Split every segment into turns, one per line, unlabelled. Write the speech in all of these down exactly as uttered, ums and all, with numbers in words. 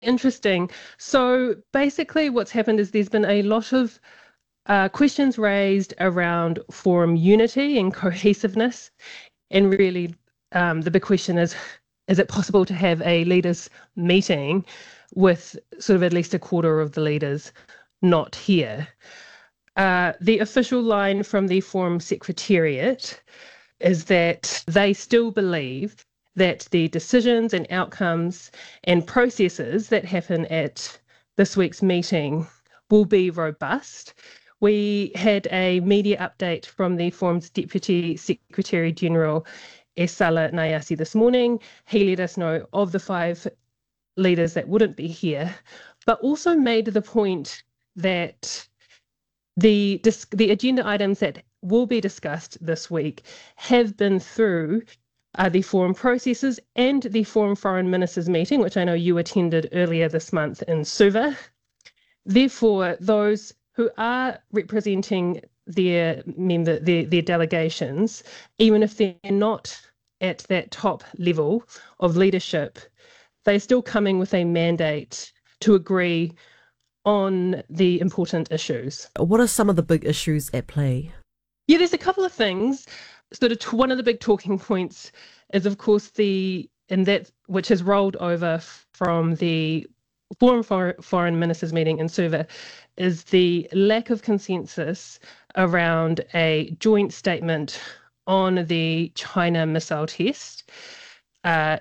Interesting. So basically, what's happened is there's been a lot of uh, questions raised around forum unity and cohesiveness. And really, um, the big question is, is it possible to have a leaders' meeting with sort of at least a quarter of the leaders not here? Uh, the official line from the Forum Secretariat is that they still believe that the decisions and outcomes and processes that happen at this week's meeting will be robust. We had a media update from the Forum's Deputy Secretary General, Esala Nayasi, this morning. He let us know of the five leaders that wouldn't be here, but also made the point that the the agenda items that will be discussed this week have been through uh, the forum processes and the forum foreign ministers meeting, which I know you attended earlier this month in Suva. Therefore, those who are representing their member their, their delegations, even if they're not at that top level of leadership, they're still coming with a mandate to agree on the important issues.
What are some of the big issues at play?
Yeah, there's a couple of things. Sort of t- one of the big talking points is, of course, the and that which has rolled over from the Forum for Foreign Ministers meeting in Suva, is the lack of consensus around a joint statement on the China missile test. Uh,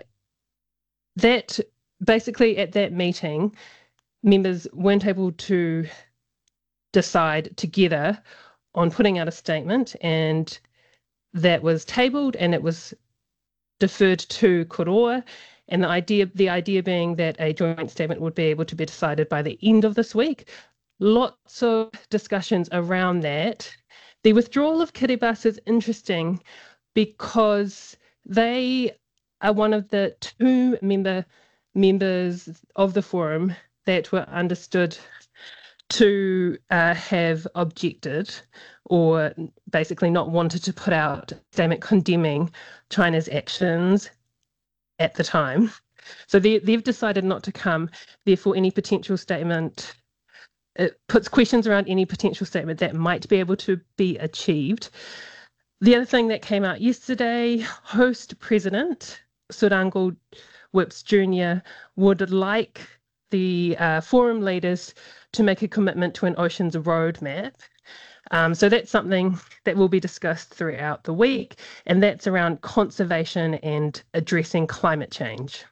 that basically at that meeting, members weren't able to decide together on putting out a statement, and that was tabled and it was deferred to Koroa. And the idea, the idea being that a joint statement would be able to be decided by the end of this week. Lots of discussions around that. The withdrawal of Kiribati is interesting because they are one of the two member members of the forum that were understood to uh, have objected or basically not wanted to put out a statement condemning China's actions at the time. So they, they've decided not to come. Therefore, any potential statement, it puts questions around any potential statement that might be able to be achieved. The other thing that came out yesterday, host president Surangul Whips Junior would like the uh, forum leaders to make a commitment to an oceans roadmap. Um, so that's something that will be discussed throughout the week, and that's around conservation and addressing climate change.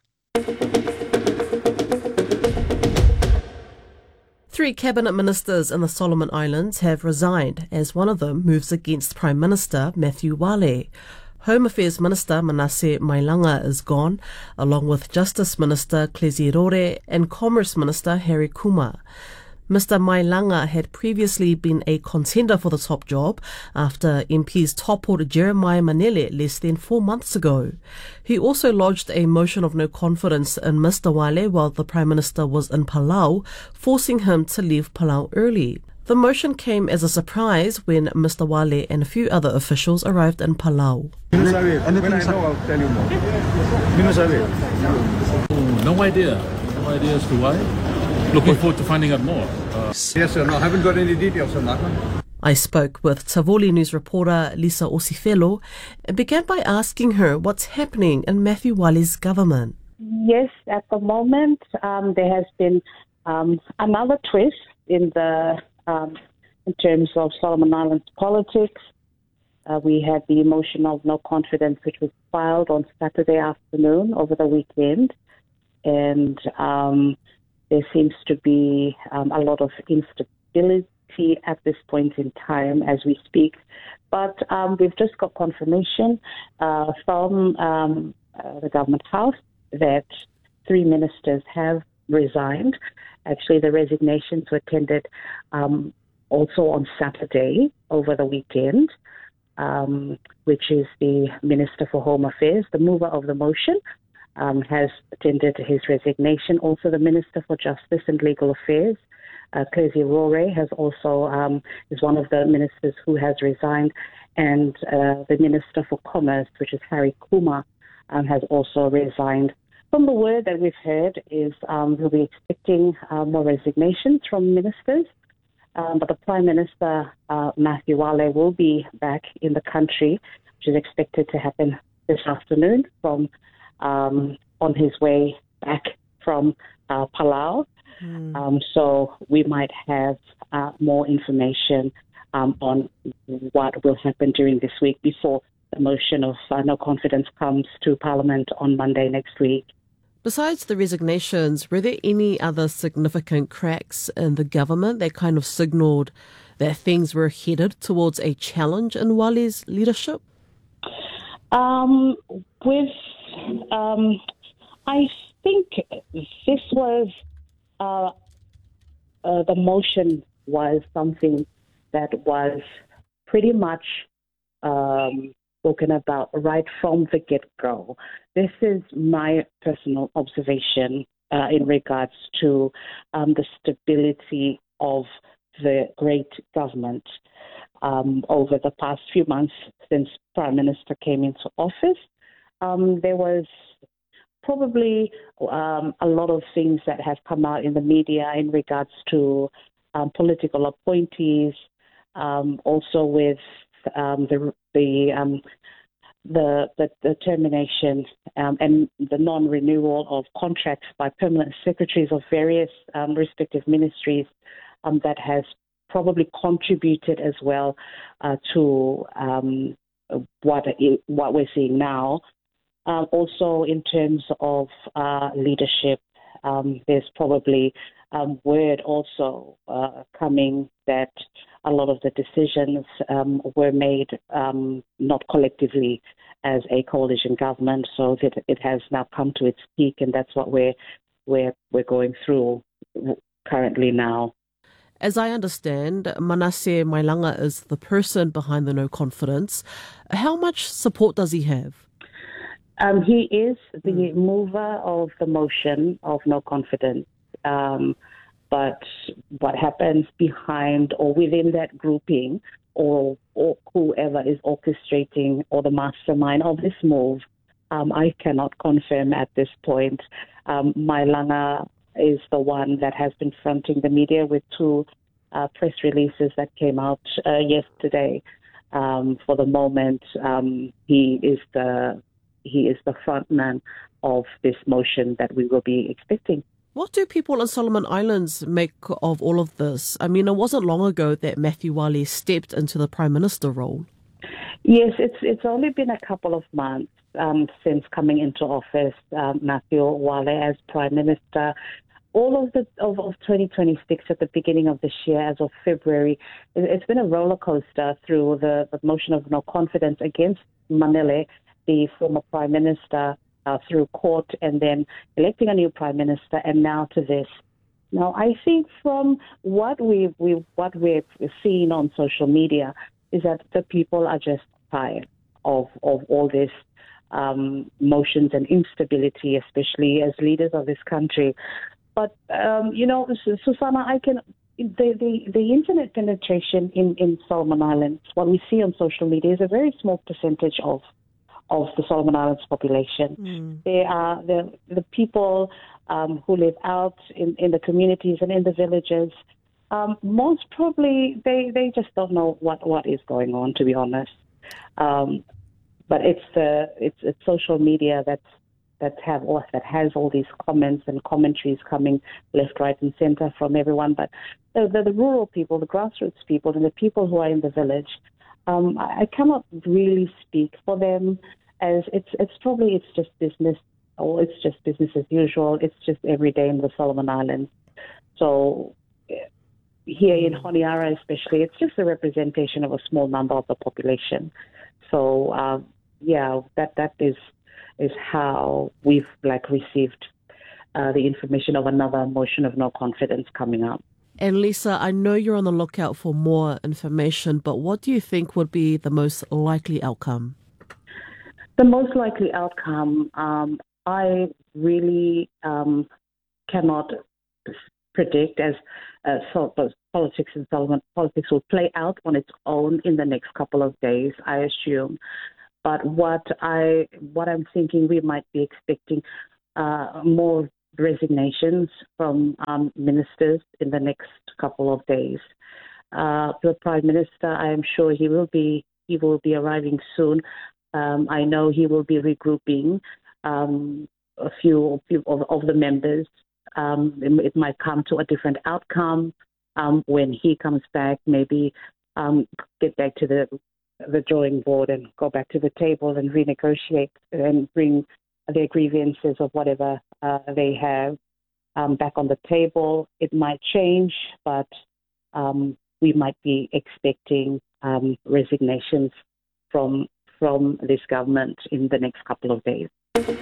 Three cabinet ministers in the Solomon Islands have resigned as one of them moves against Prime Minister Matthew Wale. Home Affairs Minister Manasseh Mailanga is gone, along with Justice Minister Klezi Rore and Commerce Minister Harry Kuma. Mister Mailanga had previously been a contender for the top job after M Ps toppled Jeremiah Manele less than four months ago. He also lodged a motion of no confidence in Mister Wale while the Prime Minister was in Palau, forcing him to leave Palau early. The motion came as a surprise when Mister Wale and a few other officials arrived in Palau.
When I know, I'll tell you more.
Oh, no idea. No idea as to why. Looking forward to finding out more. Uh,
Yes, sir. No, I haven't got any details on that one.
I spoke with Tavoli News reporter Lisa Osifelo and began by asking her what's happening in Matthew Wale's government.
Yes, at the moment um, there has been um, another twist in the um, in terms of Solomon Islands politics. Uh, we had the motion of no confidence, which was filed on Saturday afternoon over the weekend, and um, there seems to be um, a lot of instability at this point in time as we speak. But um, we've just got confirmation uh, from um, uh, the government house that three ministers have resigned. Actually, the resignations were tendered um, also on Saturday over the weekend, um, which is the Minister for Home Affairs, the mover of the motion, Um, has tendered his resignation. Also, the Minister for Justice and Legal Affairs, uh, Klezi Rore, has also um, is one of the ministers who has resigned, and uh, the Minister for Commerce, which is Harry Kuma, um, has also resigned From the word that we've heard is um, we'll be expecting uh, more resignations from ministers, um, but the Prime Minister, uh, Matthew Wale, will be back in the country, which is expected to happen this afternoon from um, on his way back from uh, Palau. Mm. Um, so we might have uh, more information um, on what will happen during this week before the motion of uh, no confidence comes to Parliament on Monday next week.
Besides the resignations, were there any other significant cracks in the government that kind of signalled that things were headed towards a challenge in Wale's leadership?
Um, with, um, I think this was, uh, uh, the motion was something that was pretty much um, spoken about right from the get-go. This is my personal observation uh, in regards to um, the stability of the great government um, over the past few months since Prime Minister came into office. Um, there was probably um, a lot of things that have come out in the media in regards to um, political appointees, um, also with um, the the, um, the the the termination um, and the non-renewal of contracts by permanent secretaries of various um, respective ministries um, that has probably contributed as well uh, to um, what what we're seeing now. Um, also, in terms of uh, leadership, um, there's probably um, word also uh, coming that a lot of the decisions um, were made um, not collectively as a coalition government, so that it has now come to its peak, and that's what we're we're we're going through currently now.
As I understand, Manasseh Mailanga is the person behind the no confidence. How much support does he have?
Um, he is the mm. mover of the motion of no confidence. Um, but what happens behind or within that grouping, or, or whoever is orchestrating or the mastermind of this move, um, I cannot confirm at this point. Um, Mailanga is the one that has been fronting the media with two uh, press releases that came out uh, yesterday. Um, for the moment, um, he is the he is the front man of this motion that we will be expecting.
What do people in Solomon Islands make of all of this? I mean, it wasn't long ago that Matthew Wale stepped into the Prime Minister role.
Yes, it's it's only been a couple of months um, since coming into office, um, Matthew Wale as Prime Minister. All of the of, of twenty twenty-six at the beginning of this year, as of February, it, it's been a roller coaster through the, the motion of no confidence against Manele, the former Prime Minister, uh, through court, and then electing a new Prime Minister, and now to this. Now, I think from what we we what we've seen on social media is that the people are just tired of of all this um, motions and instability, especially as leaders of this country. But um, you know, Susanna, I can the, the the internet penetration in in Solomon Islands, what we see on social media, is a very small percentage of. of the Solomon Islands population. Mm. They are the the people um, who live out in, in the communities and in the villages. Um, most probably, they, they just don't know what, what is going on, to be honest. Um, but it's the it's, it's social media that's that have or that has all these comments and commentaries coming left, right, and centre from everyone. But the, the, the rural people, the grassroots people, and the people who are in the village, um, I, I cannot really speak for them. As it's it's probably it's just business, or it's just business as usual. It's just every day in the Solomon Islands. So here in Honiara especially, it's just a representation of a small number of the population. So uh, yeah, that that is is how we've like received uh, the information of another motion of no confidence coming up.
And Lisa, I know you're on the lookout for more information, but what do you think would be the most likely outcome?
The most likely outcome, um, I really um, cannot predict, as uh, so, politics and Solomon politics will play out on its own in the next couple of days, I assume. But what I what I'm thinking we might be expecting uh, more resignations from um, ministers in the next couple of days. Uh, the Prime Minister, I am sure he will be he will be arriving soon. Um, I know he will be regrouping um, a few, few of, of the members. Um, it, it might come to a different outcome um, when he comes back. Maybe um, get back to the the drawing board and go back to the table and renegotiate and bring their grievances of whatever uh, they have um, back on the table. It might change, but um, we might be expecting um, resignations from from this government in the next couple of days.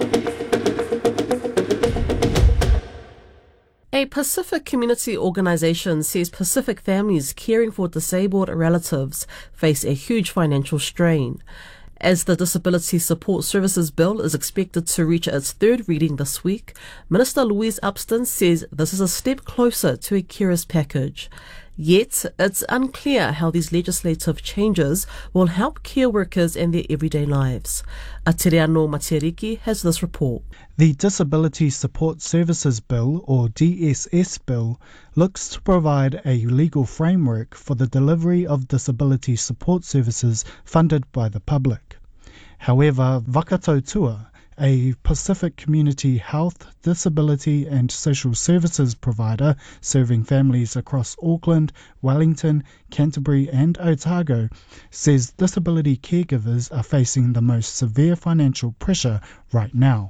A Pacific community organisation says Pacific families caring for disabled relatives face a huge financial strain. As the Disability Support Services Bill is expected to reach its third reading this week, Minister Louise Upston says this is a step closer to a carers package. Yet, it's unclear how these legislative changes will help care workers in their everyday lives. Atiriano Matiriki has this report.
The Disability Support Services Bill, or D S S Bill, looks to provide a legal framework for the delivery of disability support services funded by the public. However, Vakatautua, a Pacific community health, disability and social services provider serving families across Auckland, Wellington, Canterbury and Otago, says disability caregivers are facing the most severe financial pressure right now.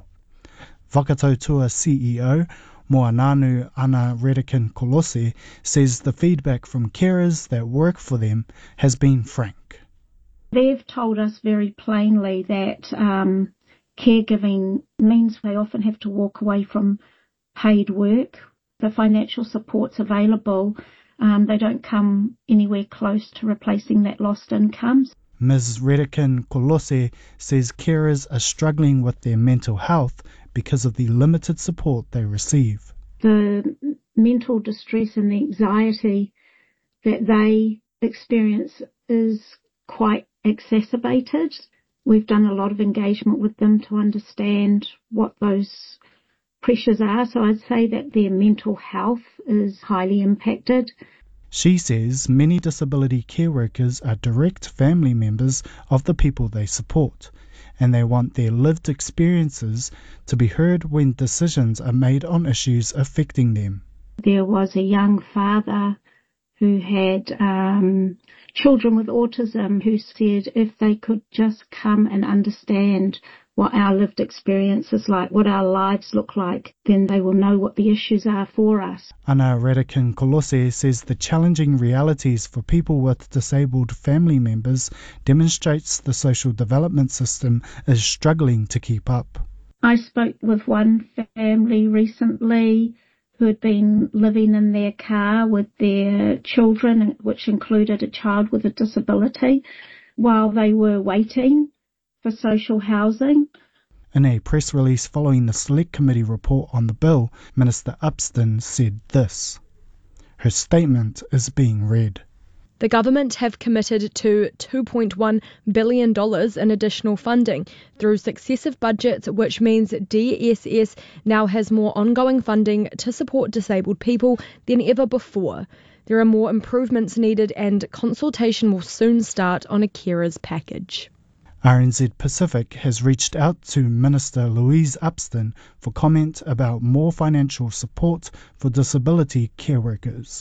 Vakatautua C E O Moananu Ana Redican Kolose says the feedback from carers that work for them has been frank.
They've told us very plainly that um, caregiving means they often have to walk away from paid work. The financial supports available, um, they don't come anywhere close to replacing that lost income.
Miz Redican Kolose says carers are struggling with their mental health because of the limited support they receive.
The mental distress and the anxiety that they experience is quite exacerbated. We've done a lot of engagement with them to understand what those pressures are. So I'd say that their mental health is highly impacted.
She says many disability care workers are direct family members of the people they support, and they want their lived experiences to be heard when decisions are made on issues affecting them.
There was a young father who had um, children with autism who said if they could just come and understand what our lived experience is like, what our lives look like, then they will know what the issues are for us.
Ana Redican Kolose says the challenging realities for people with disabled family members demonstrates the social development system is struggling to keep up.
I spoke with one family recently who had been living in their car with their children, which included a child with a disability, while they were waiting for social housing.
In a press release following the Select Committee report on the bill, Minister Upston said this. Her statement is being read.
The government have committed to two point one billion dollars in additional funding through successive budgets, which means D S S now has more ongoing funding to support disabled people than ever before. There are more improvements needed and consultation will soon start on a carers package.
R N Z Pacific has reached out to Minister Louise Upston for comment about more financial support for disability care workers.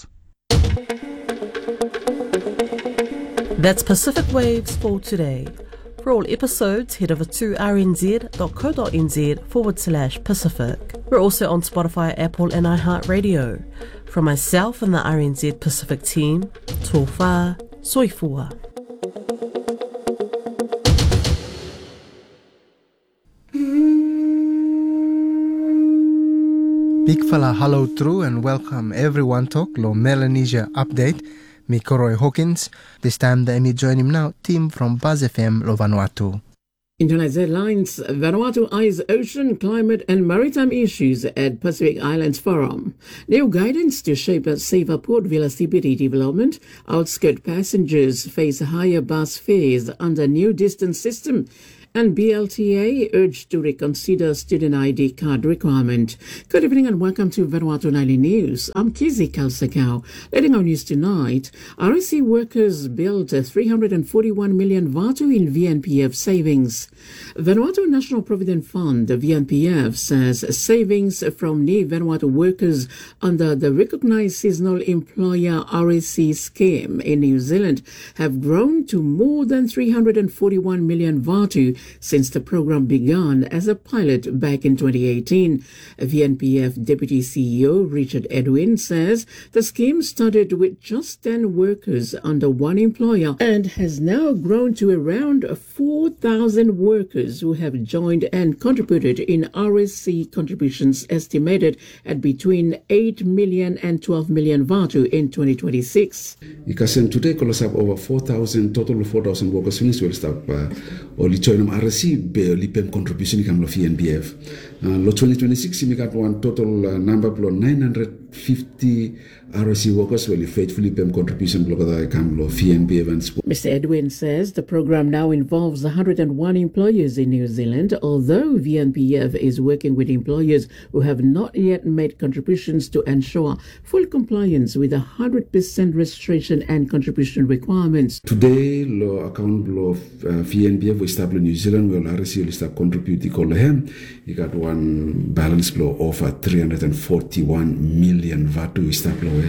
That's Pacific Waves for today. For all episodes, head over to rnz.co.nz forward slash Pacific. We're also on Spotify, Apple and iHeartRadio. From myself and the R N Z Pacific team, tō whā, soifua.
Big fella hello true and welcome everyone to Lo Melanesia Update. Me Koroi Hawkins. This time the me join him now, team from Buzz F M Lo Vanuatu.
In tonight's headlines, Vanuatu eyes ocean, climate and maritime issues at Pacific Islands Forum. New guidance to shape a safer Port Vila C B D development. Outskirt passengers face higher bus fares under new distance system. And B L T A urged to reconsider student I D card requirement. Good evening and welcome to Vanuatu Nightly News. I'm Kizzy Kalsakau. Leading our news tonight, R S C workers built three hundred forty-one million Vatu in V N P F savings. Vanuatu National Provident Fund, the V N P F, says savings from Ni Vanuatu workers under the Recognised Seasonal Employer R S C scheme in New Zealand have grown to more than three hundred forty-one million Vatu since the program began as a pilot back in twenty eighteen. V N P F Deputy C E O Richard Edwin says the scheme started with just ten workers under one employer and has now grown to around four thousand workers who have joined and contributed in R S C contributions estimated at between eight million and twelve million Vatu in twenty twenty-six.
Ikasen today kolos up over four thousand, total of four thousand workers finish will stop or join R S C be lipem contribution ikam lo V N P F. Lo twenty twenty-six we got one total uh, number below nine hundred fifty R S C workers will faithfully pay contribution below the ikam lo V N P F.
Mister Edwin says the program now involves one hundred one employers in New Zealand, although V N P F is working with employers who have not yet made contributions to ensure full compliance with the one hundred percent registration and contribution requirements.
Today, lo account below uh, V N P F we establish New Zealand will R S C will start contributing all him. You got one balance below over three hundred forty-one million Vatu established.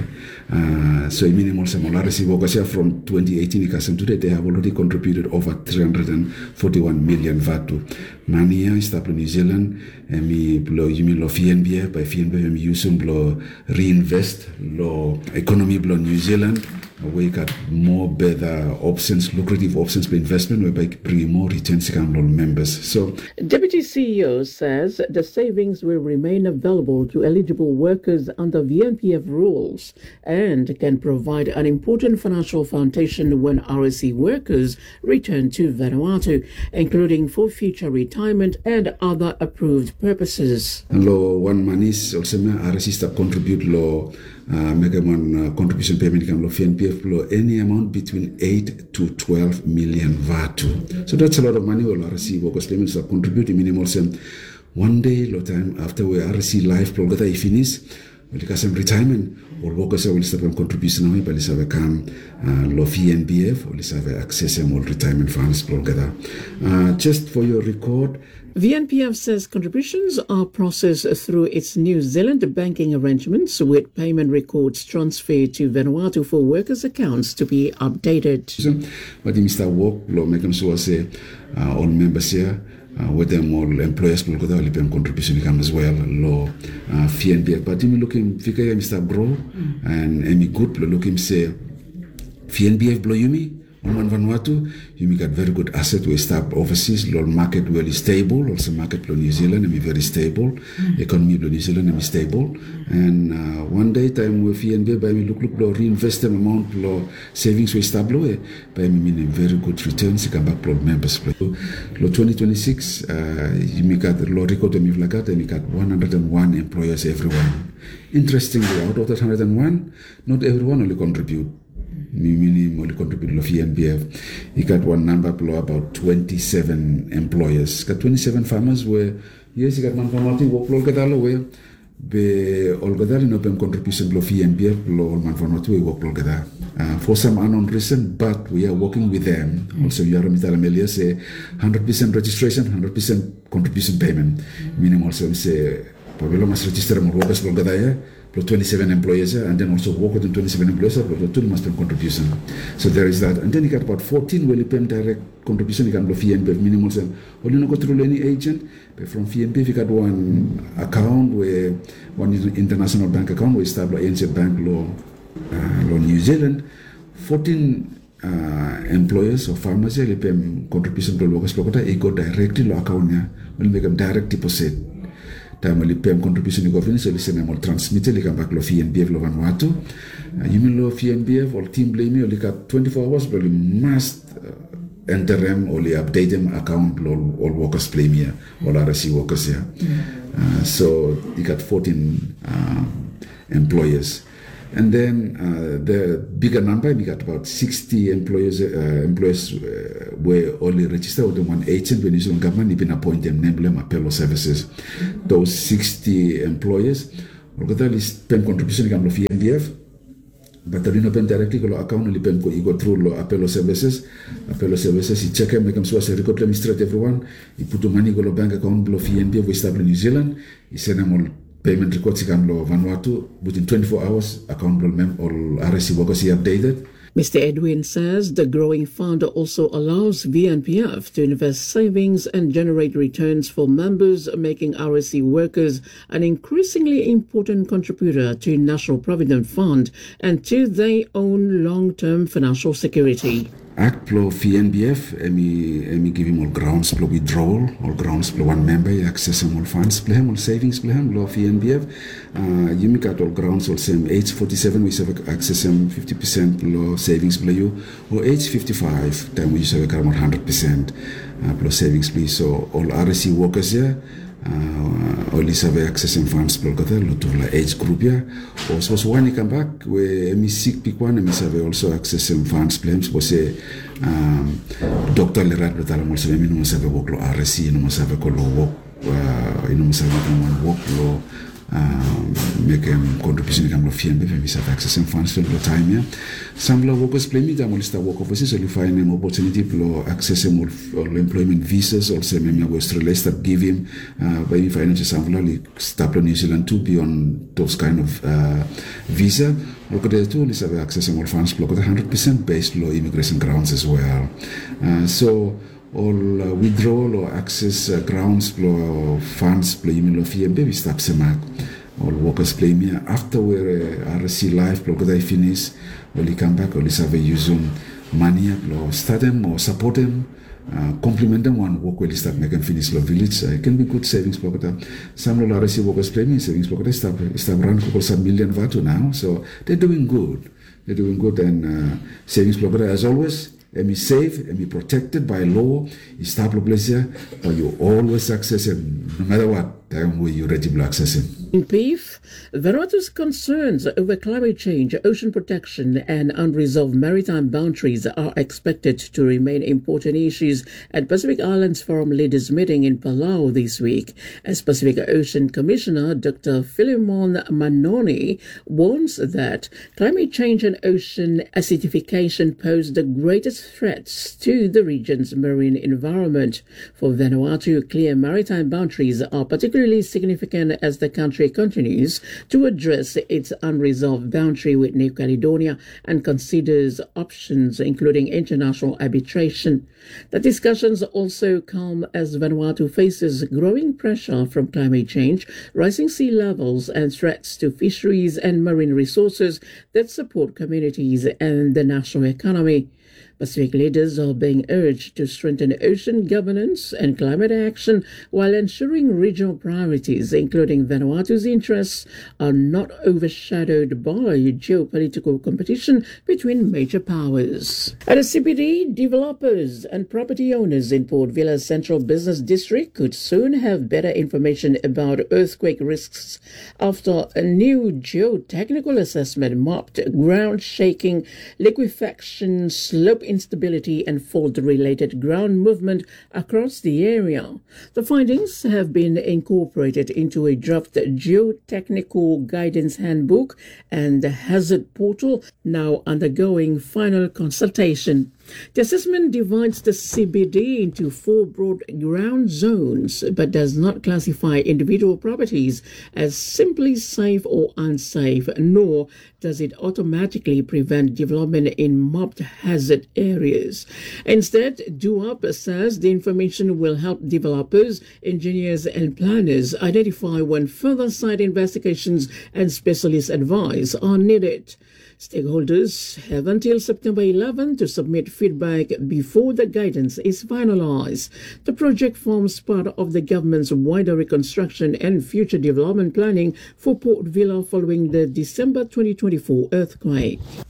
Uh, so minimal some R S C workers here from twenty eighteen today they have already contributed over three hundred forty-one million Vatu. Mania established New Zealand and me below you mean lo V N P F by V N P F me use below reinvest lo economy below New Zealand. We got more better options, lucrative options for investment, whereby bring more returns to members. So,
Deputy C E O says the savings will remain available to eligible workers under V N P F rules and can provide an important financial foundation when R S C workers return to Vanuatu, including for future retirement and other approved purposes.
Lo one money also R S C start contribute lo uh, make one uh, contribution payment can lo V N P F lo any amount between eight to twelve million Vatu. So that's a lot of money. Well, R S C workers limits are contributing minimal some one day lo time after we R S C life pro gata finish. Well, because some retirement or workers will start on contribution now, but let's have a come lo V N P F or let's have access to more retirement funds pro gata. Uh, just for your record.
V N P F says contributions are processed through its New Zealand banking arrangements with payment records transferred to Vanuatu for workers' accounts to be updated.
But in Mister Work, law making sure say all members here, uh, with them all employers will go there contribution come as well, law uh, V N P F. But in looking figure Mister Bro and Amy Good looking say V N P F blow you me. On Vanuatu, you got very good asset we start overseas, low market really stable, also market for New Zealand and be very stable, mm. economy for New Zealand and be stable. Mm. And uh, one day time with V N B by me look look low reinvest them amount low savings we establish by me meaning very good returns come back for members. Low twenty twenty-six, uh, you got the low record and like that and you got one hundred one employers everyone. Interestingly, out of that one hundred one, not everyone only contribute. Meaning only contribute to V N P F. You got one number below about twenty-seven employers. Got twenty-seven farmers where yes, you got one farmer work all gadalo where be all gadalo no pem contribution below V N P F below all man farmer we work all gadalo. Uh, for some unknown reason, but we are working with them. Mm-hmm. Also, you are Mister Amelia say one hundred percent registration, one hundred percent contribution payment. Mm-hmm. Meaning also we say Pablo must register more workers all gadalo. twenty-seven employees and then also work with twenty-seven employees but two must pay contribution. So there is that. And then you got about fourteen will pay direct contribution you can do V N P F minimal and only not go through any agent but from V N P F you got one account where one international bank account we establish A N Z Bank law uh, law New Zealand fourteen uh, employers or farmers they pay contribution to workers they go directly to account will make them direct deposit. Time only pay contribution to government, so listen, I'm all transmitted, like I'm back to V N P F, lo Vanuatu. You mean lo V N P F, or team blame me, or like twenty-four hours, but you must uh, enter them, or update them account, all workers blame here, all R S C workers here. Uh, so you got fourteen uh, employers. And then uh, the bigger number, we got about sixty employees, uh, employees uh, were only registered with the one agent when the New Zealand government even appointed them, namely Apello Services. Those sixty employees, Olgata is pen contribution come of E N D F, but the Reno pen directly go account only pen go through Apello Services. Apello Services, he check them, make them so as a record administrate everyone. He put the money go to bank account of E N D F, we established New Zealand. He send them all payment records come to Vanuatu within twenty-four hours. Account all all R S C workers he updated.
Mister Edwin says the growing fund also allows V N P F to invest savings and generate returns for members, making R S C workers an increasingly important contributor to National Provident Fund and to their own long-term financial security.
Act plo V N B F, emi emi give him all grounds plo withdrawal, all grounds plo one member, access him all funds plo him, all savings plo him, law V N B F. Uh, you make out all grounds all same age forty-seven, we have access him fifty percent law savings plo you, or age fifty-five, time we have one hundred percent uh, plo savings plo. So all R S C workers here, uh, all is have access him funds plo kata, lo to la age group here. Also, so when he come back, we emi sick pick one, emi have also access him funds plo him, so say um, doctor Lerat Betalam also emi no must have work lo R S C, no must have a lo work, uh, no must have work lo um, make a um, contribution come lo V N B F, emi have access him funds for lo time here. Some lo workers play me, them all start work overseas, so you find him opportunity to access him all, all employment visas, also maybe Australia start give him, uh, by financial sample, like start New Zealand to be on those kind of uh, visa. Look at the tool is have access him all funds, look at one hundred percent based law immigration grounds as well. Uh, so all uh, withdrawal or access uh, grounds or funds play in V N B F, we start semak. All workers play me after we uh, R S C life, look at I finish, only come back, only have a use money, or start them or support them, uh, compliment them one work will start making finish the village. Uh, it can be good savings pocket. Some of the R S C workers play me savings pocket start start run couple some million vatu now, so they're doing good. They're doing good and uh, savings pocket as always. Emi safe, emi protected by law. Is stable place here, but you always access him, no matter what time where you're ready to access him.
In P I F, Vanuatu's concerns over climate change, ocean protection and unresolved maritime boundaries are expected to remain important issues at Pacific Islands Forum Leaders Meeting in Palau this week. As Pacific Ocean Commissioner Doctor Philemon Manoni warns that climate change and ocean acidification pose the greatest threats to the region's marine environment. For Vanuatu, clear maritime boundaries are particularly significant as the country continues to address its unresolved boundary with New Caledonia and considers options including international arbitration. The discussions also come as Vanuatu faces growing pressure from climate change, rising sea levels and threats to fisheries and marine resources that support communities and the national economy. Pacific leaders are being urged to strengthen ocean governance and climate action while ensuring regional priorities, including Vanuatu's interests, are not overshadowed by geopolitical competition between major powers. At the C B D, developers and property owners in Port Villa's Central Business District could soon have better information about earthquake risks after a new geotechnical assessment mapped ground shaking, liquefaction, slope instability and fault-related ground movement across the area. The findings have been incorporated into a draft geotechnical guidance handbook and the hazard portal, now undergoing final consultation. The assessment divides the C B D into four broad ground zones but does not classify individual properties as simply safe or unsafe, nor does it automatically prevent development in mapped hazard areas. Instead, D U A P says the information will help developers, engineers and planners identify when further site investigations and specialist advice are needed. Stakeholders have until September eleventh to submit feedback before the guidance is finalized. The project forms part of the government's wider reconstruction and future development planning for Port Vila following the December twenty twenty-four earthquake.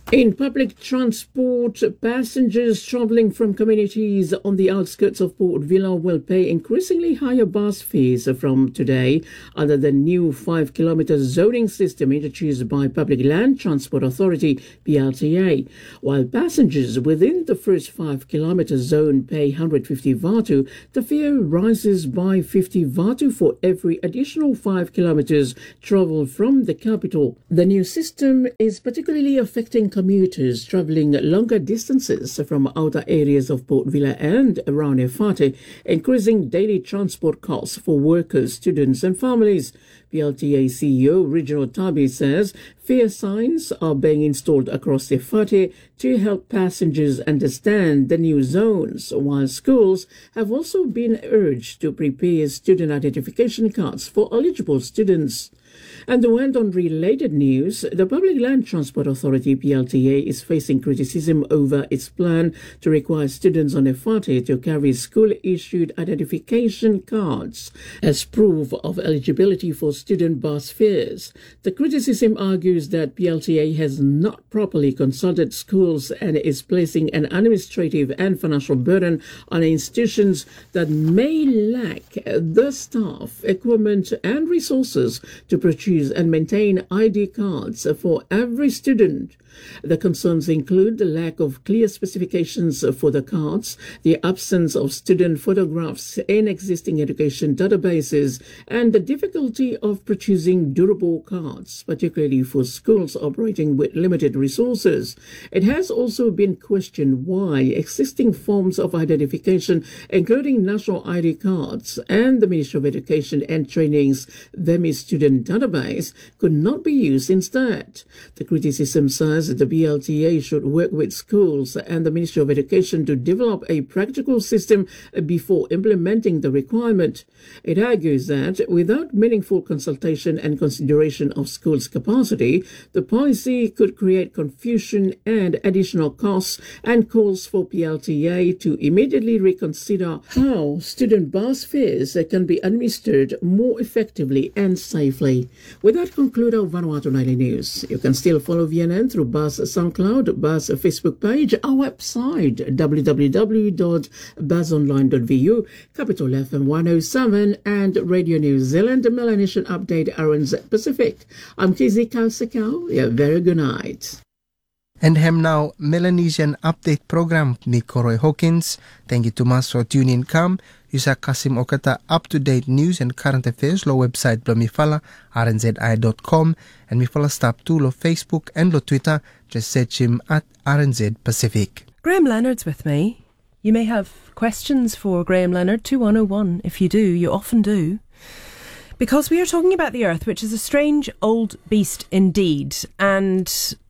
In public transport, passengers travelling from communities on the outskirts of Port Vila will pay increasingly higher bus fares from today under the new five kilometre zoning system introduced by Public Land Transport Authority, P L T A. While passengers within the first five kilometre zone pay one hundred fifty vatu, the fare rises by fifty vatu for every additional five kilometres travelled from the capital. The new system is particularly affecting commuters travelling longer distances from outer areas of Port Vila and around Efate, increasing daily transport costs for workers, students and families. P L T A C E O Reginald Tabi says fare signs are being installed across Efate to help passengers understand the new zones, while schools have also been urged to prepare student identification cards for eligible students. And to end on related news, the Public Land Transport Authority, P L T A, is facing criticism over its plan to require students on Efate to carry school-issued identification cards as proof of eligibility for student bus fares. The criticism argues that P L T A has not properly consulted schools and is placing an administrative and financial burden on institutions that may lack the staff, equipment and resources to produce and maintain I D cards for every student. The concerns include the lack of clear specifications for the cards, the absence of student photographs in existing education databases, and the difficulty of producing durable cards, particularly for schools operating with limited resources. It has also been questioned why existing forms of identification, including national I D cards and the Ministry of Education and Training's VEMI student database, could not be used instead. The criticism says the P L T A should work with schools and the Ministry of Education to develop a practical system before implementing the requirement. It argues that without meaningful consultation and consideration of schools' capacity, the policy could create confusion and additional costs, and calls for P L T A to immediately reconsider how student bus fares can be administered more effectively and safely. With that, conclude our Vanuatu Nightly News. You can still follow V N N through Buzz SoundCloud, Buzz Facebook page, our website w w w dot buzz online dot v u, Capital F M one oh seven and Radio New Zealand Melanesian Update R N Z Pacific. I'm Kizzy Kausikau. Yeah, very good night.
And hem now Melanesian Update program ni Koroi Hawkins. Thank you to mas for tuning in kam. Yusa Kasim Okata up-to-date news and current affairs lo website blo mifala r n z i dot com and mifala stop to lo Facebook and lo Twitter. Just search him at R N Z Pacific.
Graham Leonard's with me. You may have questions for Graham Leonard, two one oh one. If you do, you often do. Because we are talking about the Earth, which is a strange old beast indeed. And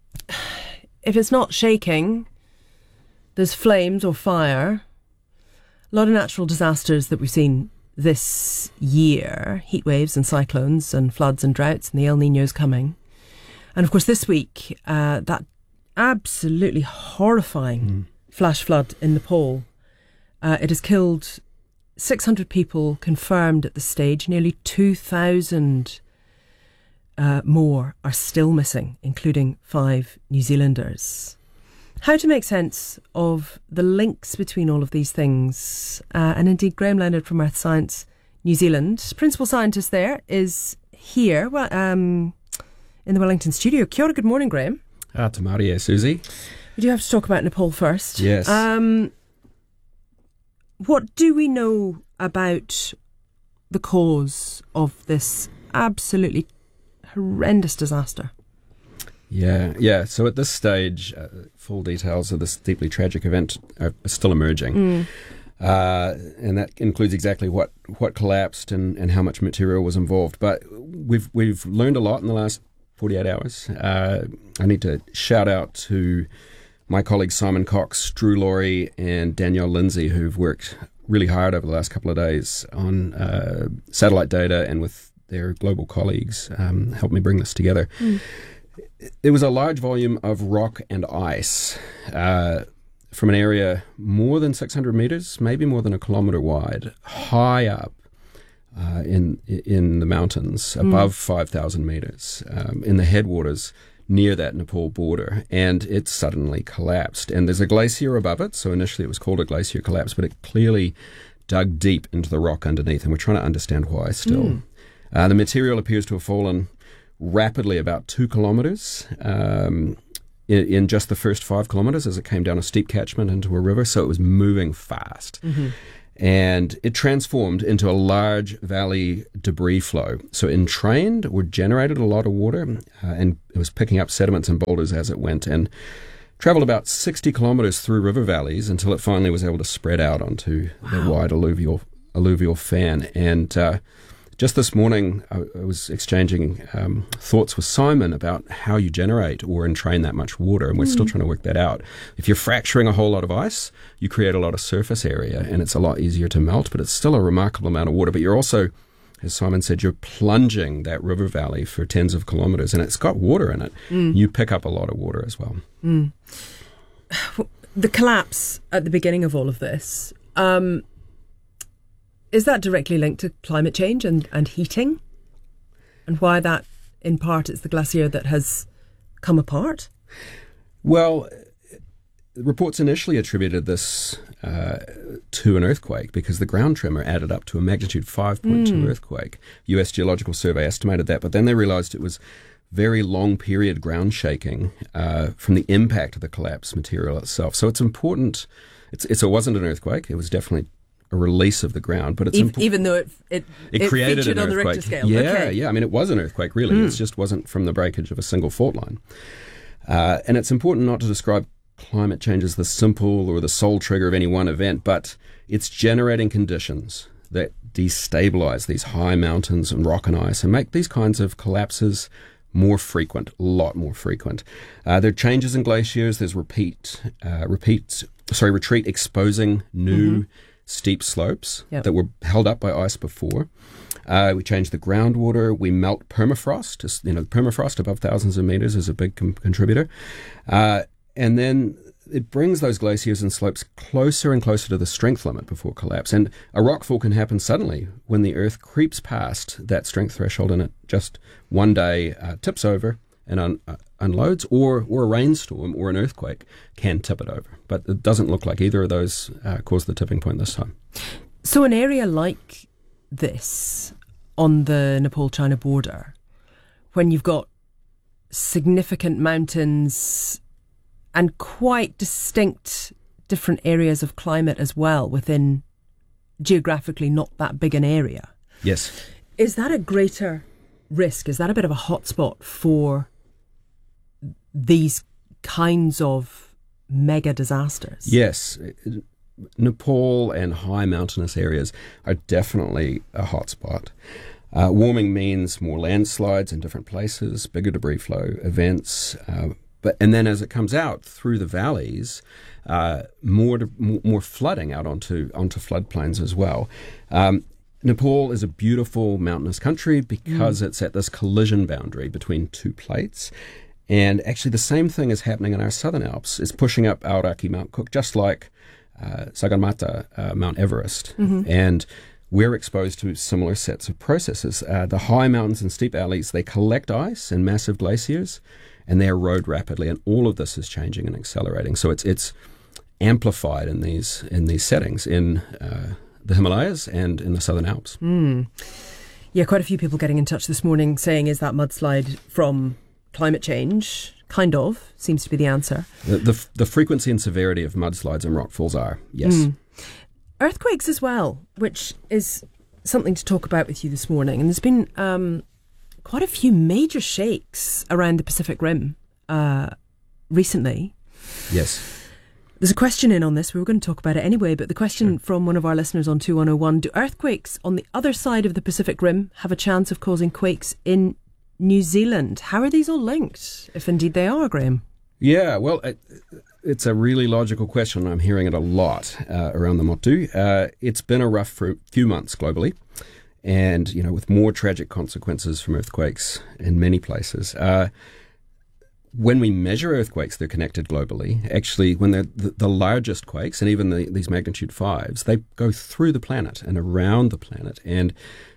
if it's not shaking, there's flames or fire. A lot of natural disasters that we've seen this year, heat waves and cyclones and floods and droughts, and the El Niño's coming. And of course this week, uh, that absolutely horrifying mm. flash flood in Nepal. Uh, it has killed six hundred people confirmed at this stage. Nearly two thousand uh, more are still missing, including five New Zealanders. How to make sense of the links between all of these things. Uh, and indeed, Graham Leonard from Earth Science New Zealand, principal scientist there, is here well, um, in the Wellington studio. Kia ora, good morning, Graham.
Ah, te maria, Susie.
We do have to talk about Nepal first.
Yes.
Um, what do we know about the cause of this absolutely horrendous disaster?
Yeah, yeah. So at this stage, uh, full details of this deeply tragic event are still emerging. Mm. Uh, and that includes exactly what, what collapsed and, and how much material was involved. But we've we've learned a lot in the last forty-eight hours. Uh, I need to shout out to my colleagues Simon Cox, Drew Laurie and Danielle Lindsay, who've worked really hard over the last couple of days on uh, satellite data and with their global colleagues um, helped me bring this together. Mm. It was a large volume of rock and ice uh, from an area more than six hundred metres, maybe more than a kilometre wide, high up uh, in in the mountains, above mm. five thousand metres, um, in the headwaters, near that Nepal border, and it suddenly collapsed. And there's a glacier above it, so initially it was called a glacier collapse, but it clearly dug deep into the rock underneath, and we're trying to understand why still. Mm. Uh, the material appears to have fallen rapidly, about two kilometres, um, in, in just the first five kilometres as it came down a steep catchment into a river, so it was moving fast. Mm-hmm. And it transformed into a large valley debris flow. So entrained or generated a lot of water, uh, and it was picking up sediments and boulders as it went, and travelled about sixty kilometres through river valleys until it finally was able to spread out onto wow. the wide alluvial alluvial fan. And uh, just this morning, I, I was exchanging um, thoughts with Simon about how you generate or entrain that much water, and we're mm. still trying to work that out. If you're fracturing a whole lot of ice, you create a lot of surface area, and it's a lot easier to melt, but it's still a remarkable amount of water. But you're also, as Simon said, you're plunging that river valley for tens of kilometres, and it's got water in it. Mm. You pick up a lot of water as well.
Mm. The collapse at the beginning of all of this, um, is that directly linked to climate change and, and heating? And why that, in part, it's the glacier that has come apart?
Well, reports initially attributed this uh, to an earthquake because the ground tremor added up to a magnitude five point two mm. earthquake. U S Geological Survey estimated that, but then they realised it was very long period ground shaking uh, from the impact of the collapsed material itself. So it's important. It's, it's, it wasn't an earthquake. It was definitely a release of the ground, but it's
even,
impo-
even though it it,
it,
it
created
featured
an
on the
earthquake.
Richter scale.
Yeah,
okay.
yeah. I mean, it was an earthquake, really. Mm. It just wasn't from the breakage of a single fault line. Uh, and it's important not to describe climate change as the simple or the sole trigger of any one event, but it's generating conditions that destabilize these high mountains and rock and ice and make these kinds of collapses more frequent, a lot more frequent. Uh, there are changes in glaciers. There's repeat, uh, repeat, sorry, retreat exposing new mm-hmm. steep slopes yep. that were held up by ice before. Uh, we change the groundwater. We melt permafrost. You know, permafrost above thousands of meters is a big com- contributor. Uh, and then it brings those glaciers and slopes closer and closer to the strength limit before collapse. And a rockfall can happen suddenly when the Earth creeps past that strength threshold and it just one day uh, tips over and un- uh, unloads, or, or a rainstorm or an earthquake can tip it over. But it doesn't look like either of those uh, caused the tipping point this time.
So an area like this on the Nepal-China border, when you've got significant mountains and quite distinct different areas of climate as well within geographically not that big an area.
Yes.
Is that a greater risk? Is that a bit of a hotspot for these kinds of mega disasters?
Yes. Nepal and high mountainous areas are definitely a hotspot. Uh, warming means more landslides in different places, bigger debris flow events, uh, But and then as it comes out through the valleys, uh, more, to, more more flooding out onto onto floodplains as well. Um, Nepal is a beautiful mountainous country because mm. it's at this collision boundary between two plates. And actually the same thing is happening in our southern Alps. It's pushing up Aoraki, Mount Cook, just like uh, Sagarmatha, uh, Mount Everest. Mm-hmm. And we're exposed to similar sets of processes. Uh, the high mountains and steep valleys, they collect ice in massive glaciers, and they erode rapidly, and all of this is changing and accelerating. So it's it's amplified in these in these settings in uh, the Himalayas and in the Southern Alps.
Mm. Yeah, quite a few people getting in touch this morning saying, is that mudslide from climate change? Kind of, seems to be the answer.
The the, the frequency and severity of mudslides and rockfalls are, yes. Mm.
Earthquakes as well, which is something to talk about with you this morning. And there's been um, quite a few major shakes around the Pacific Rim uh, recently.
Yes.
There's a question in on this. We were going to talk about it anyway, but the question sure. from one of our listeners on two one oh one, do earthquakes on the other side of the Pacific Rim have a chance of causing quakes in New Zealand? How are these all linked, if indeed they are, Graham?
Yeah, well, it, it's a really logical question. I'm hearing it a lot uh, around the Motu. Uh, it's been a rough few months globally, and, you know, with more tragic consequences from earthquakes in many places. Uh, when we measure earthquakes, they're connected globally. Actually, when they're the, the largest quakes, and even the, these magnitude fives, they go through the planet and around the planet. And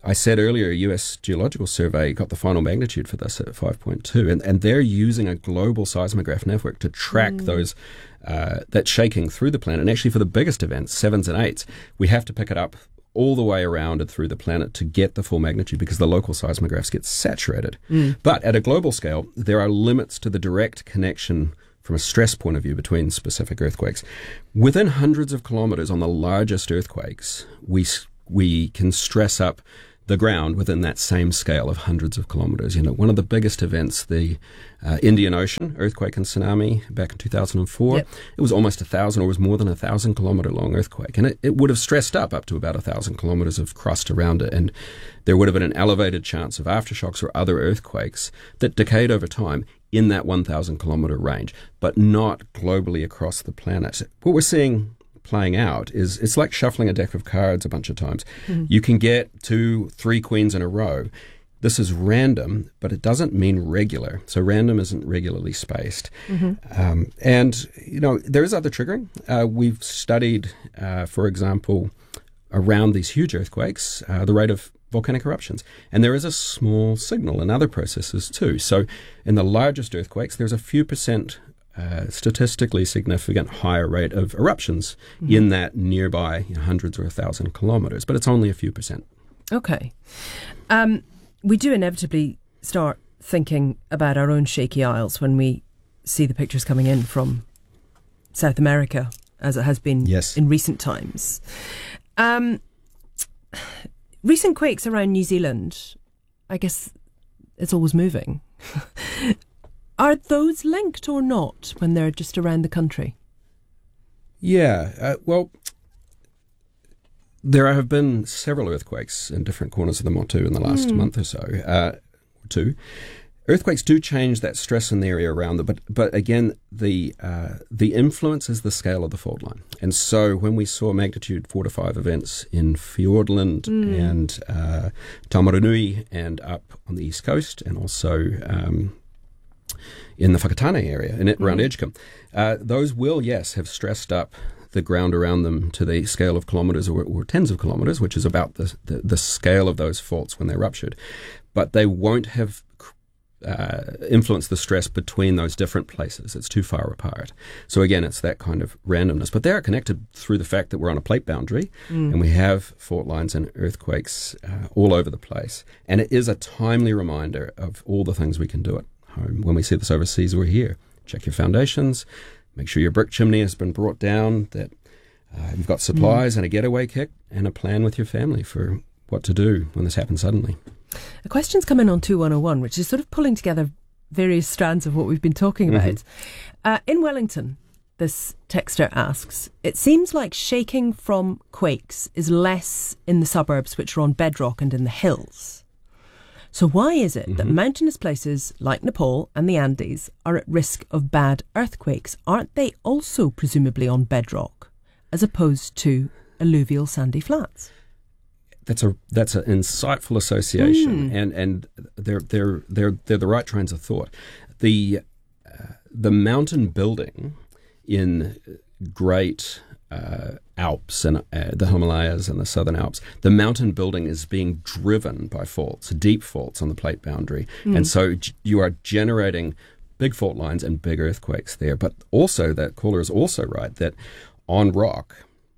I said earlier, a U S Geological Survey got the final magnitude for this at five point two, and, and they're using a global seismograph network to track mm. those uh, that shaking through the planet. And actually, for the biggest events, sevens and eights, we have to pick it up all the way around and through the planet to get the full magnitude because the local seismographs get saturated. Mm. But at a global scale, there are limits to the direct connection from a stress point of view between specific earthquakes. Within hundreds of kilometres on the largest earthquakes, we we can stress up the ground within that same scale of hundreds of kilometres. You know, one of the biggest events, the uh, Indian Ocean earthquake and tsunami back in two thousand four, yep. It was almost a thousand or was more than a thousand kilometre long earthquake. And it, it would have stressed up up to about a thousand kilometres of crust around it. And there would have been an elevated chance of aftershocks or other earthquakes that decayed over time in that one thousand kilometre range, but not globally across the planet. What we're seeing playing out is it's like shuffling a deck of cards a bunch of times. Mm-hmm. You can get two, three queens in a row. This is random, but it doesn't mean regular. So random isn't regularly spaced. Mm-hmm. Um, and, you know, there is other triggering. Uh, we've studied, uh, for example, around these huge earthquakes, uh, the rate of volcanic eruptions. And there is a small signal in other processes too. So in the largest earthquakes, there's a few percent Uh, statistically significant higher rate of eruptions mm-hmm. in that nearby you know, hundreds or a thousand kilometres, but it's only a few percent.
Okay. Um, we do inevitably start thinking about our own shaky isles when we see the pictures coming in from South America, as it has been
yes.
in recent times. Um, recent quakes around New Zealand, I guess it's always moving. Are those linked or not when they're just around the country?
Yeah, uh, well, there have been several earthquakes in different corners of the Motu in the last mm. month or so, uh, or two. Earthquakes do change that stress in the area around them, but but again, the uh, the influence is the scale of the fault line. And so when we saw magnitude four to five events in Fiordland mm. and uh, Taumarunui and up on the east coast, and also Um, in the Whakatane area, in it, around mm. Edgecombe, uh, those will, yes, have stressed up the ground around them to the scale of kilometres or, or tens of kilometres, which is about the, the, the scale of those faults when they're ruptured. But they won't have uh, influenced the stress between those different places. It's too far apart. So again, it's that kind of randomness. But they are connected through the fact that we're on a plate boundary mm. and we have fault lines and earthquakes uh, all over the place. And it is a timely reminder of all the things we can do at home. When we see this overseas, we're here. Check your foundations, make sure your brick chimney has been brought down, that uh, you've got supplies mm. and a getaway kit and a plan with your family for what to do when this happens suddenly.
A question's come in on two one oh one, which is sort of pulling together various strands of what we've been talking about. Mm-hmm. Uh, in Wellington, this texter asks, it seems like shaking from quakes is less in the suburbs which are on bedrock and in the hills. So why is it mm-hmm. that mountainous places like Nepal and the Andes are at risk of bad earthquakes? Aren't they also presumably on bedrock as opposed to alluvial sandy flats?
That's a that's an insightful association,
mm.
and and they're they're they're they're the right trains of thought. The uh, the mountain building in great Uh, Alps and uh, the Himalayas and the Southern Alps, the mountain building is being driven by faults, deep faults on the plate boundary. Mm. And so g- you are generating big fault lines and big earthquakes there. But also, that caller is also right that on rock,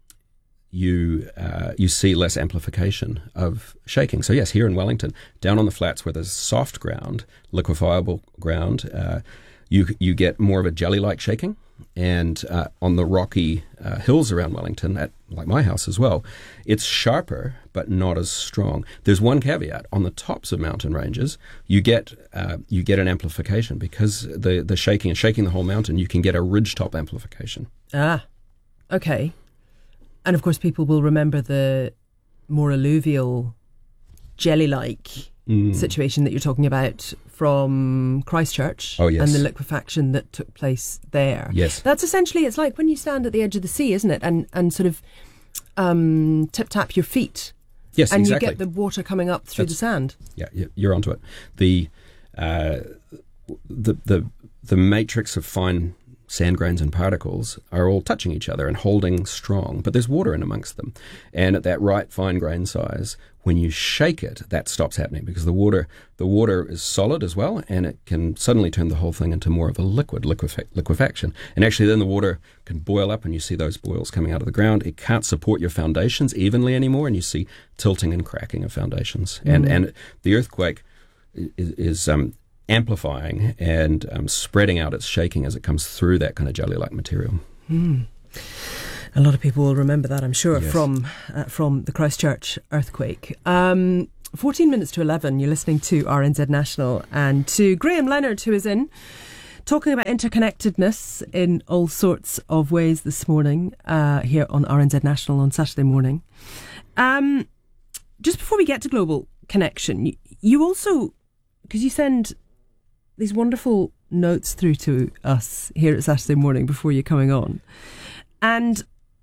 you uh, you see less amplification of shaking. So yes, here in Wellington, down on the flats where there's soft ground, liquefiable ground, uh, you you get more of a jelly-like shaking. And uh, on the rocky uh, hills around Wellington, at like my house as well, it's sharper but not as strong. There's one caveat: on the tops of mountain ranges, you get uh, you get an amplification because the the shaking and shaking the whole mountain. You can get a ridgetop amplification.
Ah, okay. And of course, people will remember the more alluvial, jelly-like mm. situation that you're talking about from Christchurch
oh, yes.
and the liquefaction that took place there.
Yes.
That's essentially, it's like when you stand at the edge of the sea, isn't it? And and sort of um, tip-tap your feet.
Yes,
and
exactly.
you get the water coming up through That's, the sand.
Yeah, you're onto it. The, uh, the, the, the matrix of fine sand grains and particles are all touching each other and holding strong, but there's water in amongst them. And at that right fine grain size, when you shake it, that stops happening because the water the water is solid as well, and it can suddenly turn the whole thing into more of a liquid, liquefa- liquefaction. And actually then the water can boil up and you see those boils coming out of the ground. It can't support your foundations evenly anymore, and you see tilting and cracking of foundations. Mm. And and the earthquake is, is um, amplifying and um, spreading out its shaking as it comes through that kind of jelly-like material.
Mm. A lot of people will remember that, I'm sure,
Yes.
from uh, from the Christchurch earthquake. Um, fourteen minutes to eleven, you're listening to R N Z National, and to Graham Leonard, who is in, talking about interconnectedness in all sorts of ways this morning, uh, here on R N Z National on Saturday morning. Um, just before we get to Global Connection, you, you also, because you send these wonderful notes through to us here at Saturday morning before you're coming on, and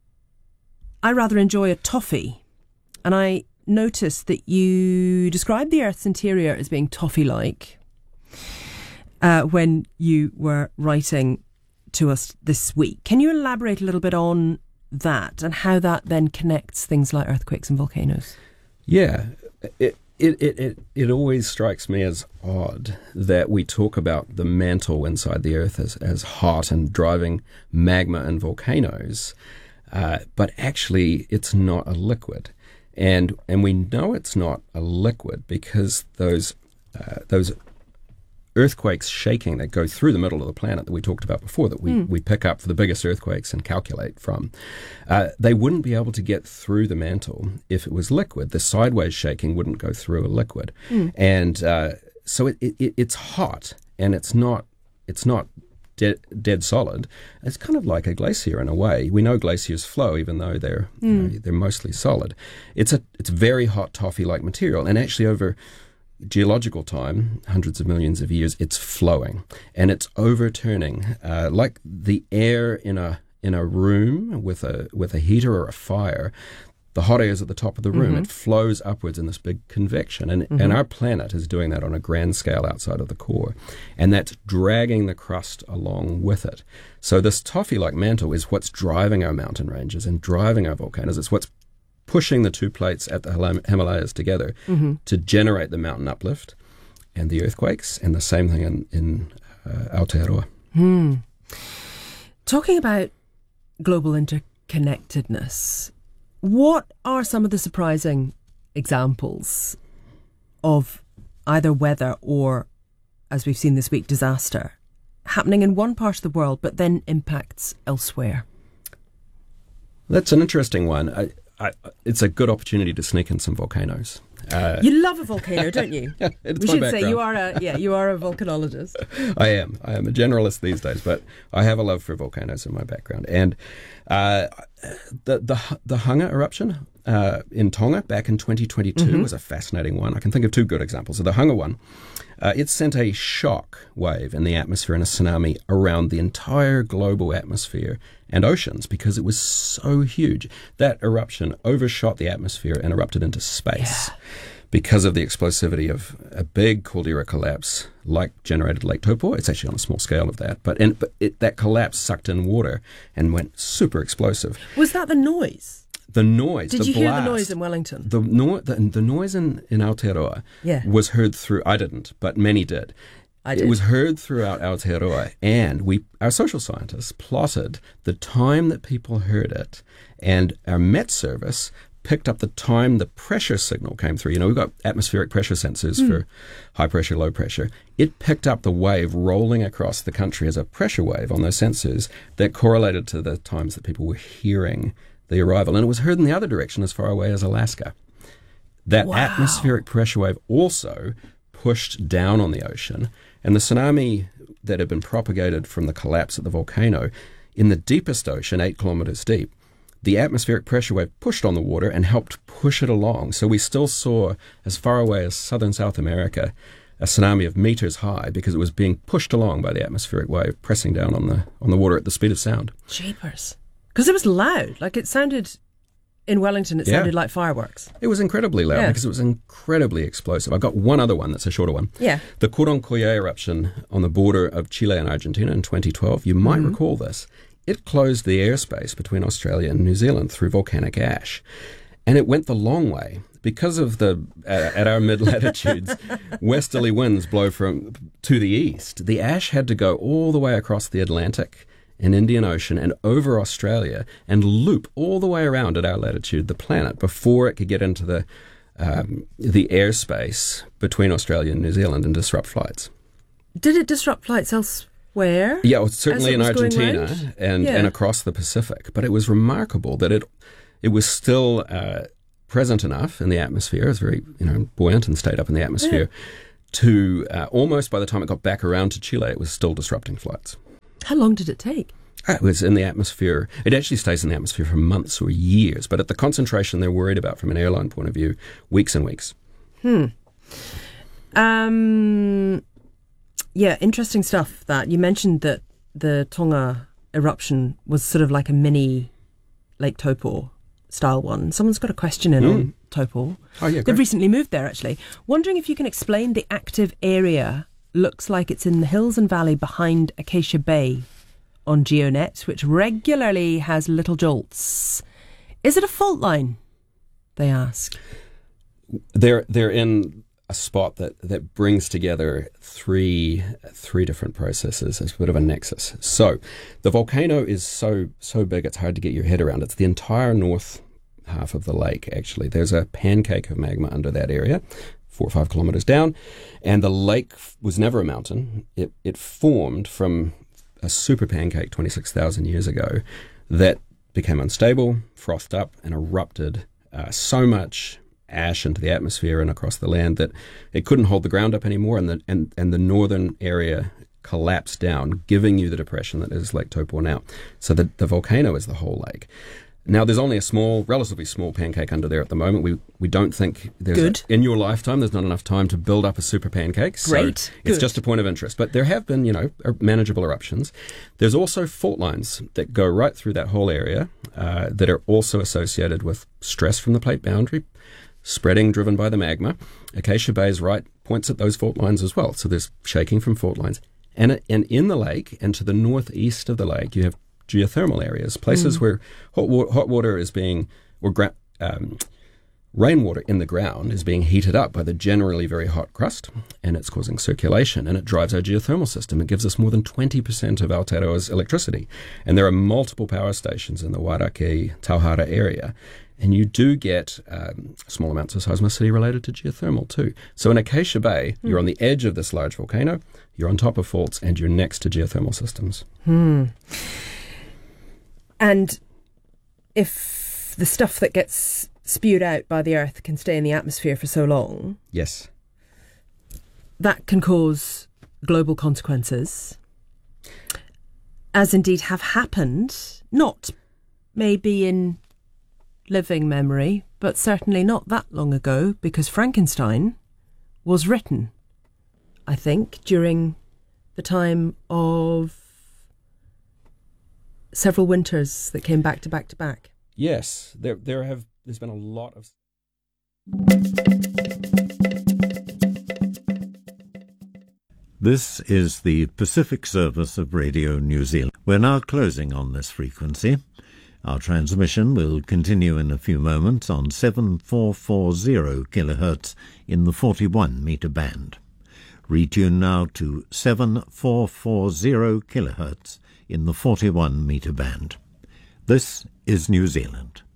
I rather enjoy a toffee, and I noticed that you described the Earth's interior as being toffee-like uh, when you were writing to us this week. Can you elaborate a little bit on that and how that then connects things like earthquakes and volcanoes?
Yeah, it it it it, it always strikes me as odd that we talk about the mantle inside the Earth as, as hot and driving magma and volcanoes. Uh, but actually, it's not a liquid, and and we know it's not a liquid because those uh, those earthquakes shaking that go through the middle of the planet that we talked about before, that we, mm. we pick up for the biggest earthquakes and calculate from, uh, they wouldn't be able to get through the mantle if it was liquid. The sideways shaking wouldn't go through a liquid, mm. and uh, so it, it, it's hot, and it's not it's not. Dead, dead solid. It's kind of like a glacier in a way. We know glaciers flow even though they're mm. you know, they're mostly solid. It's a it's very hot toffee-like material, and actually over geological time, hundreds of millions of years, it's flowing and it's overturning uh, like the air in a in a room with a with a heater or a fire. The hot air is at the top of the room. Mm-hmm. It flows upwards in this big convection. And, mm-hmm. and our planet is doing that on a grand scale outside of the core. And that's dragging the crust along with it. So this toffee-like mantle is what's driving our mountain ranges and driving our volcanoes. It's what's pushing the two plates at the Himalayas together mm-hmm. to generate the mountain uplift and the earthquakes, and the same thing in, in uh, Aotearoa.
Hmm. Talking about global interconnectedness, what are some of the surprising examples of either weather or, as we've seen this week, disaster happening in one part of the world but then impacts elsewhere?
That's an interesting one. I, I, it's a good opportunity to sneak in some volcanoes. Uh,
you love a volcano, don't you?
Yeah, it's
we
my
should
background.
say you are a yeah you are a volcanologist.
I am. I am a generalist these days, but I have a love for volcanoes in my background. And uh, the the the Hunga eruption uh, in Tonga back in twenty twenty-two mm-hmm. was a fascinating one. I can think of two good examples. So the Hunga one, uh, it sent a shock wave in the atmosphere and a tsunami around the entire global atmosphere and oceans because it was so huge. That eruption overshot the atmosphere and erupted into space. Yeah. Because of the explosivity of a big caldera collapse like generated Lake Taupo. It's actually on a small scale of that. But, and, but it, that collapse sucked in water and went super explosive.
Was that the noise?
The noise,
Did
the
you
blast,
hear the noise in Wellington?
The, no, the, the noise in, in Aotearoa
yeah.
was heard through, I didn't, but many did.
I did.
It was heard throughout Aotearoa, and we, our social scientists plotted the time that people heard it, and our Met Service picked up the time the pressure signal came through. You know, we've got atmospheric pressure sensors mm. for high pressure, low pressure. It picked up the wave rolling across the country as a pressure wave on those sensors that correlated to the times that people were hearing the arrival. And it was heard in the other direction as far away as Alaska. That wow. atmospheric pressure wave also pushed down on the ocean, and the tsunami that had been propagated from the collapse of the volcano in the deepest ocean, eight kilometers deep, the atmospheric pressure wave pushed on the water and helped push it along. So we still saw, as far away as southern South America, a tsunami of meters high because it was being pushed along by the atmospheric wave, pressing down on the on the water at the speed of sound.
Jeepers. Because it was loud. Like, it sounded in Wellington, it
Yeah.
sounded like fireworks.
It was incredibly loud
Yeah.
because it was incredibly explosive. I've got one other one that's a shorter one.
Yeah.
The Coroncoye eruption on the border of Chile and Argentina in twenty twelve. You might
Mhm.
recall this. It closed the airspace between Australia and New Zealand through volcanic ash. And it went the long way. Because of the, uh, at our mid-latitudes, westerly winds blow from to the east. The ash had to go all the way across the Atlantic and Indian Ocean and over Australia and loop all the way around at our latitude the planet before it could get into the um, the airspace between Australia and New Zealand and disrupt flights.
Did it disrupt flights elsewhere?
Yeah, well, certainly
as it
in
was going
Argentina
round?
and,
Yeah.
and across the Pacific. But it was remarkable that it it was still uh, present enough in the atmosphere. It was very you know buoyant and stayed up in the atmosphere to uh, almost by the time it got back around to Chile, it was still disrupting flights.
How long did it take?
Uh, It was in the atmosphere. It actually stays in the atmosphere for months or years. But at the concentration they're worried about from an airline point of view, weeks and weeks.
Hmm. Um. Yeah, interesting stuff. That you mentioned that the Tonga eruption was sort of like a mini Lake Taupo style one. Someone's got a question in
Mm.
on Taupo.
Oh, yeah,
They've
great.
recently moved there, actually. Wondering if you can explain the active area. Looks like it's in the hills and valley behind Acacia Bay on GeoNet, which regularly has little jolts. Is it a fault line? They ask.
They're they're in a spot that, that brings together three three different processes as a bit of a nexus. So the volcano is so so big it's hard to get your head around. It's the entire north half of the lake, actually. There's a pancake of magma under that area, four or five kilometres down, and the lake was never a mountain. It it formed from a super pancake twenty-six thousand years ago that became unstable, frothed up, and erupted uh, so much ash into the atmosphere and across the land that it couldn't hold the ground up anymore, and the and, and the northern area collapsed down, giving you the depression that is Lake Taupo now. So the, the volcano is the whole lake. Now, there's only a small, relatively small pancake under there at the moment. We we don't think there's
Good.
A, in your lifetime there's not enough time to build up a super pancake. So
Great.
it's
Good.
just a point of interest. But there have been, you know, er- manageable eruptions. There's also fault lines that go right through that whole area uh, that are also associated with stress from the plate boundary, spreading driven by the magma. Acacia Bay's right points at those fault lines as well. So there's shaking from fault lines. And, and in the lake and to the northeast of the lake, you have geothermal areas, places
Mm.
where hot, wa- hot water is being, or gra- um, rainwater in the ground is being heated up by the generally very hot crust, and it's causing circulation, and it drives our geothermal system. It gives us more than twenty percent of Aotearoa's electricity. And there are multiple power stations in the Wairake, Tauhara area. And you do get um, small amounts of seismicity related to geothermal too. So in Acacia Bay,
Hmm.
you're on the edge of this large volcano, you're on top of faults, and you're next to geothermal systems.
Hmm. And if the stuff that gets spewed out by the Earth can stay in the atmosphere for so long,
Yes.
that can cause global consequences, as indeed have happened, not maybe in living memory, but certainly not that long ago, because Frankenstein was written, I think, during the time of several winters that came back to back to back.
Yes, there there have there's been a lot of
This is the Pacific service of Radio New Zealand. We're now closing on this frequency. Our transmission will continue in a few moments on seven four four zero kilohertz in the forty-one meter band. Retune now to seven four four zero kilohertz in the forty-one meter band. This is New Zealand.